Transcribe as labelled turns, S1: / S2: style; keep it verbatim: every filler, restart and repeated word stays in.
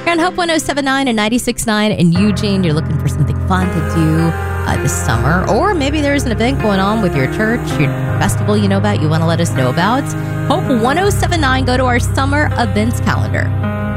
S1: you're on Hope one oh seven point nine and ninety-six point nine in Eugene, you're looking for something fun to do uh, this summer, or maybe there's an event going on with your church, your festival you know about, you want to let us know about, Hope one oh seven point nine, go to our summer events calendar.